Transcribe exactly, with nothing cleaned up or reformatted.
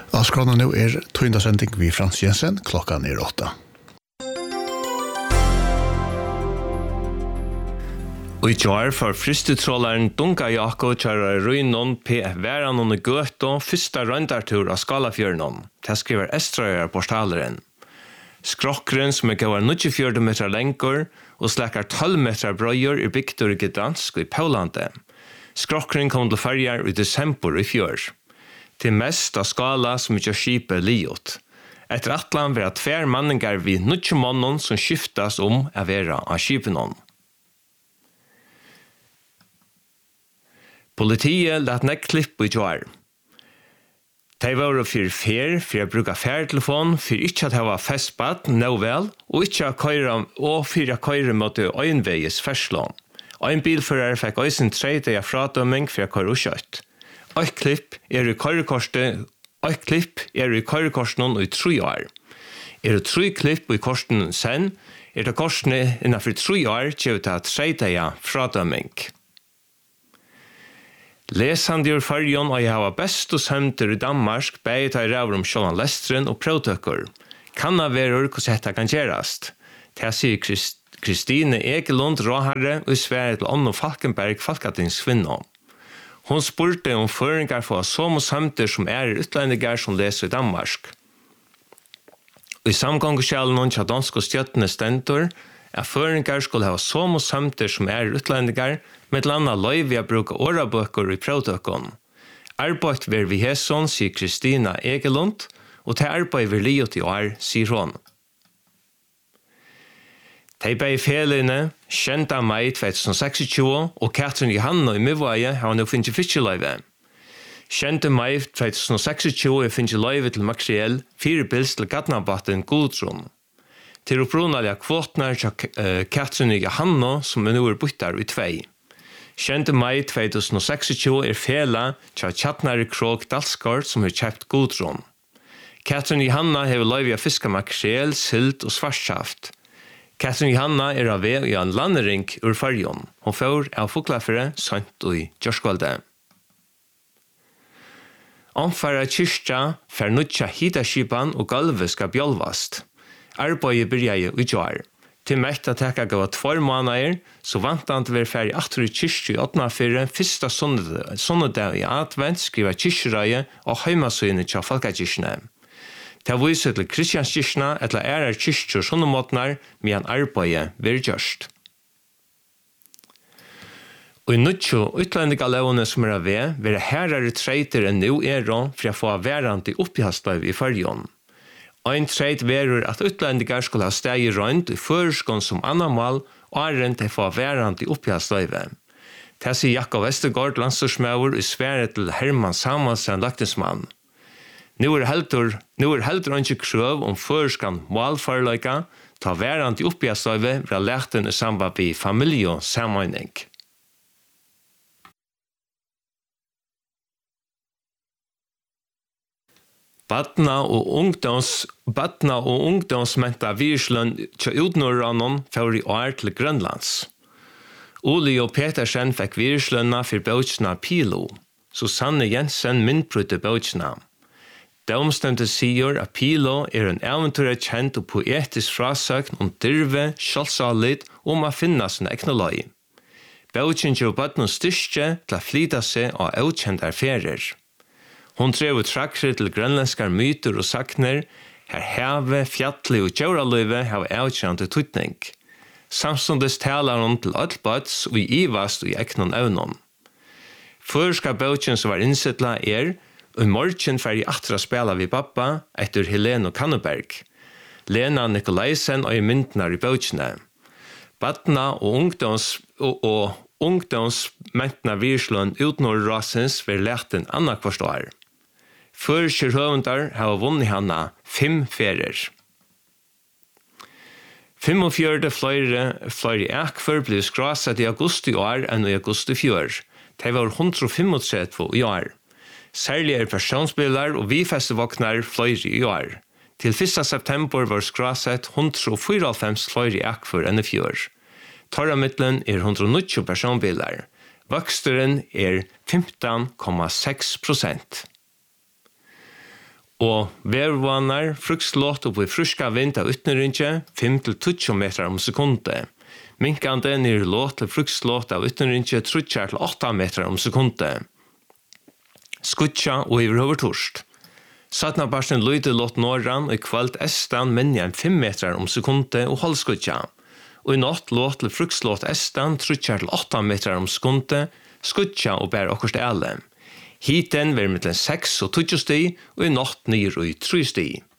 Avskrona nu er tøyndasending vi Frans Jensen, klokkan er åtta. Og i kjær for fristutrålaren Dunga Jakob kjærer Røynon P. Væranon i Gøto, første røyndartur av Skalafjørnon. Det skriver Estrøyer på staleren. Skrokkren som er gavar nittifjørdom meter lenger og slekker tolv meter brøyer i bygdur i Gdansk og i Paulande. Skrokkren kom til ferger i desember i fjør. Til mest av skala som ikke skipet liot. Etter atlan vil at tver manningar vi nutje månen som skiftas om å være av skipenon. Politiet lät nek klipp i kjær. De var for fer, for å bruke fertelefon, for ikke at det var festbad, nå vel, og ikke å køyre, og for å køyre mot øynveies ferslån. Ein bilfører fikk øysen tredje av fradømming for å køyre kjøtt. Ett klipp er i køyrekorset, ett klipp er i køyrekorsen i tre år. Er det tre klipp i korsen sen, er det korsene innenfor tre år kjøpt til tredje fradømming. Lesande ur fargen og jeg har best og sømter i Danmark, beid av ræver om Sjålan Lestren og prøvtøkker. Kan ha vært hvordan dette kan gjøres. Det sier Kristine Egelund Råherre og Sverige til Anno Falkenberg Falkatingsvinno. Hon spurte om føringar for som og samter som er utlendinger som leser i Danmark. I samgångskjelen til dansk og stjøttene stentor er føringar skulle ha som og samter som er utlendinger med landa løyvi å bruke årabøkker i prøvdøkken. Arbeid ver vi hesson, sier Kristina Egelund, og til arbeid ver liot i år, sier hun. De bei felene, kjent av mai tjuetusen seksogtjue, og Katrin Johanna i Mivøye har nå finnet fiskeløyve. Kjent av mai tjuetusen seksogtjue er finnet løyve til materiell, fire bils til Gatnabatten Gudrun. Til opprunalige kvotene til Katrin Johanna, som er nå er byttar i tvei. Kjent av mai tjuetusen seksogtjue er fela til Tjatnare Krog Dalskort som har kjøpt Gudrun. Katrin Johanna har løyve av fiskemakrel, silt og svartshaft. Katrin Johanna er av vei i en landering ur fargen. Hun får av foklafere sant og i Gjørskvalde. Omfæra kyrkja fer nutja hitaskipan og galve skal bjolvast. Arbeidet byrja i kjær. Til mekt at hekka gav tvar måneder, så vant han til å være ferdig atter i kyrkja i åttnafire, første sonnedag i advent skriva kyrkjerøye og heimasøyene til Falkakyrkjene. Det viser til Kristianskirkene eller ærer kyrkjer sånne måtner med en arbeid ved gjørst. Og i nødtjo utlendige lovene som er av ved, vil det herere treiter enn nå er for å få værende opphjastøyv i fargen. Ein treit verur at utlendigar skulle ha steg i rønt i føreskånd som annan mål og er rent til å få værende opphjastøyve. Det sier Jakob Vestergaard, landstorsmauer, i Sverige til Herman Samuelsen, laktingsmann. Nu er heldur, nu er heldur ikke krøv om førskan målforløyka, ta værende opphjastøyve fra lekten i samband med familie og sammenheng. Badna og ungdoms, badna og ungdomsmenta virsløn til utnåranon for i år til Grønlands. Oli og Petersen fikk virslønna for bøtjena Pilo, Susanne Jensen myndbrudde bøtjena. Domstemte sier at Pilo er en eventyret kjent og poetisk frasøkn om dyrve, kjølsalit om å finne sin eknologi. Bøtjen gjør badna styrke til å flyta seg av avkjente affærer. Hon drev trakser til grønlandskar myter og sakner, her heve, fjalli og djøraløyve har avkjente tutning. Samstundes talar hon til ødelbøts og i ivast og i eknon evnon. Førska bøtjen som var innsettla er, og i morgen fer i atra spela vi pappa etter Helene Kanneberg. Lena Nikolaisen og i myndnar i bøtjene. Badna og ungdoms og, og ungdomsmentna virsløn utnår rasens vil lært en annan kvarstår. Førskjer høvendar har vunnet hana fem ferer. femogfjørdte fløyre, fløyre ekfer ble skrasat i august i år enn i august i fjør. Det var hundre og femogtrettive i år. Særlig er personsbilar og vi-festevåknar fløyre i år. Til første september var skrasat hundre og fireoghalvfems fløyre ekfer enn i fjør. Torramiddelen er hundre og nitti personbilar. Vøksteren er femten komma seks prosent. Og vervanar frukslåt opp i fruska vind av ytterrinje fem til tjugo meter om sekundet. Minkande nir låt til frukslåt av ytterrinje tre til åtta meter om sekundet. Skutja og iverhover torst. Satna barsten lyde låt norran og kvalt estan minja enn fem meter om sekundet og halvskutja. Og i natt låt til frukslåt estan tre til åtta meter om sekundet, skutja og bær okkurst ele. Hiten var mellom seks og tjugo sti, og i natt nir og i tre sti.